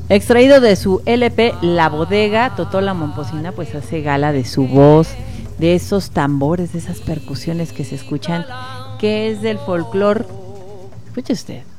Extraído de su LP La Bodega, Totola Momposina pues hace gala de su voz, de esos tambores, de esas percusiones que se escuchan, que es del folclore. Escuche usted.